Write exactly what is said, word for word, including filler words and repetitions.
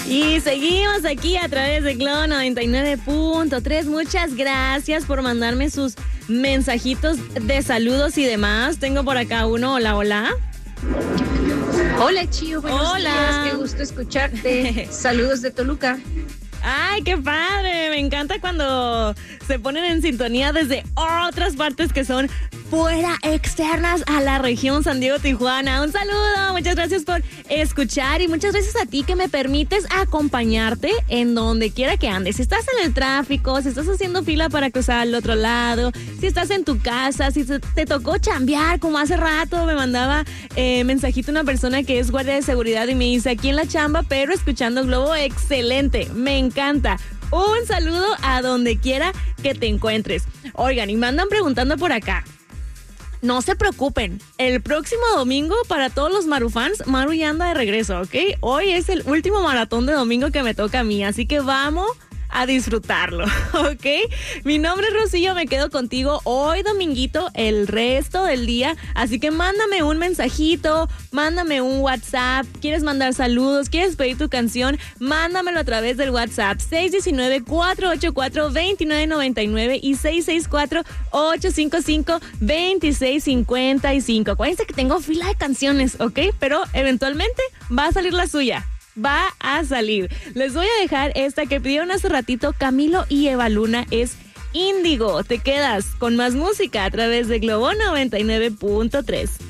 Y seguimos aquí a través de Globo noventa y nueve punto tres. Muchas gracias por mandarme sus mensajitos de saludos y demás. Tengo por acá uno. Hola, hola. Hola, Chío. Buenos Hola. días. Qué gusto escucharte. Saludos de Toluca. ¡Ay, qué padre! Me encanta cuando se ponen en sintonía desde otras partes que son fuera, externas a la región San Diego, Tijuana. Un saludo, muchas gracias por escuchar y muchas gracias a ti que me permites acompañarte en donde quiera que andes. Si estás en el tráfico, si estás haciendo fila para cruzar al otro lado, si estás en tu casa, si te tocó chambear, como hace rato me mandaba eh, mensajito una persona que es guardia de seguridad y me dice aquí en la chamba, pero escuchando Globo, excelente, me encanta. Un saludo a donde quiera que te encuentres. Oigan, y me andan preguntando por acá. No se preocupen, el próximo domingo para todos los Maru fans, Maru ya anda de regreso, ¿ok? Hoy es el último maratón de domingo que me toca a mí, así que vamos a disfrutarlo, ¿ok? Mi nombre es Rocío, me quedo contigo hoy dominguito el resto del día, así que mándame un mensajito, mándame un WhatsApp, quieres mandar saludos, quieres pedir tu canción, mándamelo a través del WhatsApp seis uno nueve, cuatro ocho cuatro, dos nueve nueve nueve y seis seis cuatro, ocho cinco cinco, dos seis cinco cinco. Acuérdense que tengo fila de canciones, ¿ok? Pero eventualmente va a salir la suya. Va a salir. Les voy a dejar esta que pidieron hace ratito Camilo y Eva Luna, es Índigo. Te quedas con más música a través de Globo noventa y nueve punto tres.